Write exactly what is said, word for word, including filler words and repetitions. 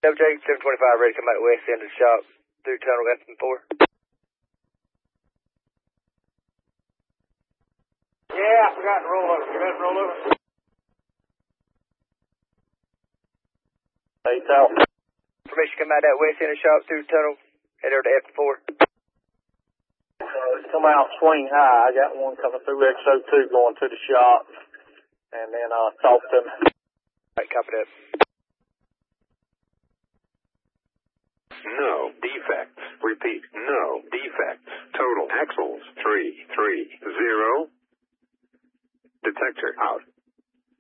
W J seven twenty-five, ready to come out west end of the shop through tunnel F four. Yeah, I forgot to roll over. Forgot to roll over. Eight out. Permission to come out that west end of the shop through tunnel, head over to F four. Uh, come out swing high. I got one coming through X O two going to the shop. And then uh, talk to me. Alright, copy that. No defects. Repeat, no defects. Total axles, three, three, zero. Detector out.